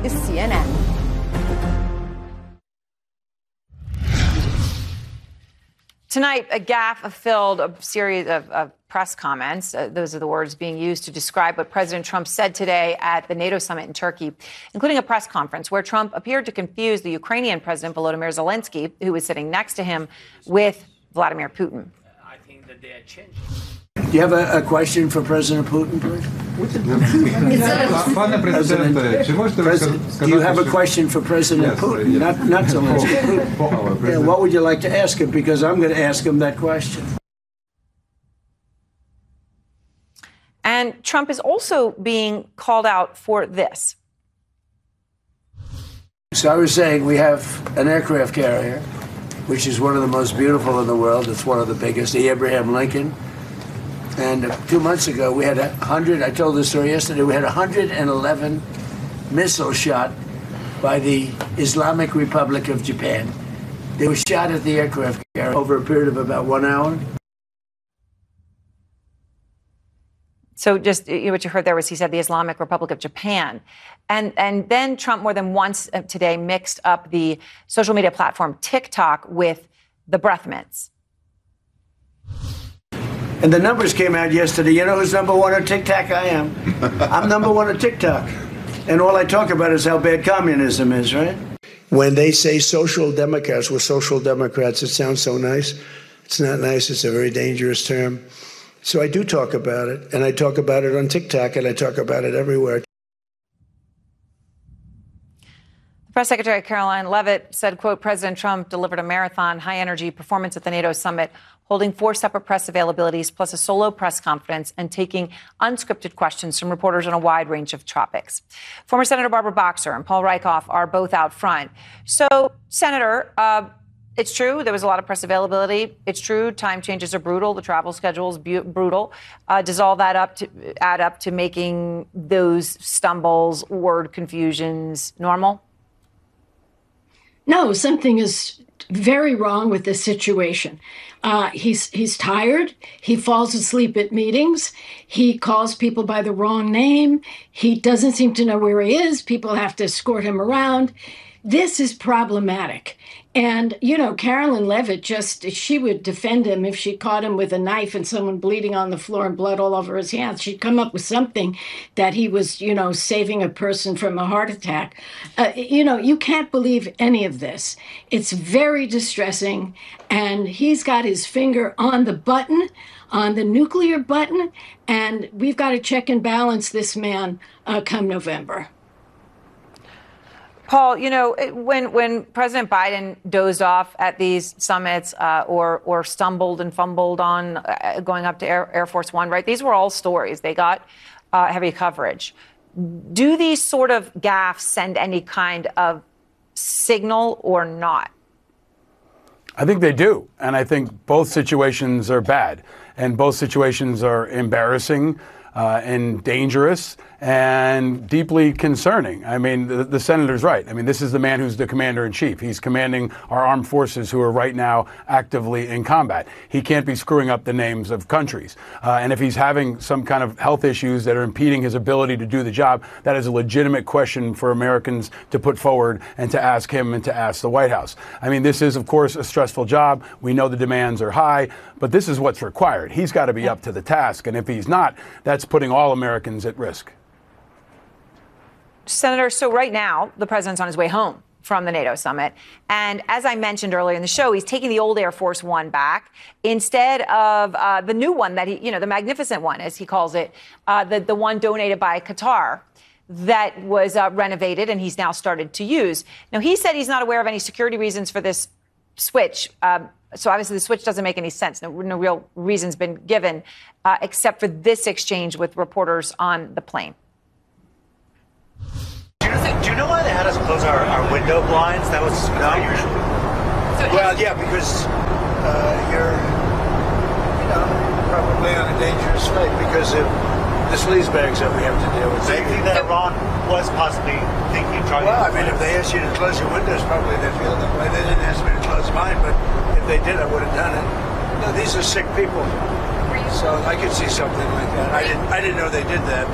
is CNN. Tonight, a gaffe-filled series of press comments. Those are the words being used to describe what President Trump said today at the NATO summit in Turkey, including a press conference where Trump appeared to confuse the Ukrainian President Volodymyr Zelensky, who was sitting next to him, with Vladimir Putin. I think that they are changing. Do you have a question for President Putin, please? Do you have a question for President Putin? Not Zelensky. Yeah, what would you like to ask him? Because I'm going to ask him that question. And Trump is also being called out for this. So I was saying we have an aircraft carrier, which is one of the most beautiful in the world. It's one of the biggest, the Abraham Lincoln. And 2 months ago, we had 100, I told this story yesterday, we had 111 missiles shot by the Islamic Republic of Japan. They were shot at the aircraft carrier over a period of about 1 hour. So just what you heard there was he said the Islamic Republic of Japan. And then Trump more than once today mixed up the social media platform TikTok with the breath mints. And the numbers came out yesterday. You know who's number one on TikTok? I am. I'm number one on TikTok. And all I talk about is how bad communism is, right? When they say social democrats, we're social democrats, it sounds so nice. It's not nice. It's a very dangerous term. So I do talk about it. And I talk about it on TikTok, and I talk about it everywhere. Press Secretary Caroline Leavitt said, quote, President Trump delivered a marathon, high-energy performance at the NATO summit, holding 4 separate press availabilities, plus a solo press conference, and taking unscripted questions from reporters on a wide range of topics. Former Senator Barbara Boxer and Paul Rieckhoff are both out front. So, Senator, it's true, there was a lot of press availability. It's true, time changes are brutal. The travel schedule is brutal. Does all that add up to making those stumbles, word confusions normal? No, something is very wrong with this situation. He's tired. He falls asleep at meetings. He calls people by the wrong name. He doesn't seem to know where he is. People have to escort him around. This is problematic. And, you know, Caroline Leavitt she would defend him if she caught him with a knife and someone bleeding on the floor and blood all over his hands. She'd come up with something that he was, saving a person from a heart attack. You can't believe any of this. It's very distressing. And he's got his finger on the button, on the nuclear button. And we've got to check and balance this man come November. Paul, when President Biden dozed off at these summits or stumbled and fumbled on going up to Air Force One, right? These were all stories. They got heavy coverage. Do these sort of gaffes send any kind of signal or not? I think they do. And I think both situations are bad. And both situations are embarrassing and dangerous and deeply concerning. I mean, the senator's right. I mean, this is the man who's the commander-in-chief. He's commanding our armed forces who are right now actively in combat. He can't be screwing up the names of countries. And if he's having some kind of health issues that are impeding his ability to do the job, that is a legitimate question for Americans to put forward and to ask him and to ask the White House. I mean, this is, of course, a stressful job. We know the demands are high, but this is what's required. He's got to be up to the task. And if he's not, that's putting all Americans at risk. Senator, so right now, the president's on his way home from the NATO summit. And as I mentioned earlier in the show, he's taking the old Air Force One back instead of the new one that the magnificent one, as he calls it, the one donated by Qatar that was renovated and he's now started to use. Now, he said he's not aware of any security reasons for this switch. So obviously the switch doesn't make any sense. No real reason's been given except for this exchange with reporters on the plane. Do you know why they had us close our window blinds? That was not usual. Well, yeah, because you're, probably on a dangerous flight because of the sleazebags that we have to deal with. So you think that Iran was possibly thinking of trying Well, I mean, if they asked you to close your windows, probably they feel that way. They didn't ask me to close mine, but if they did, I would have done it. No, these are sick people. So I could see something like that. I didn't know they did that.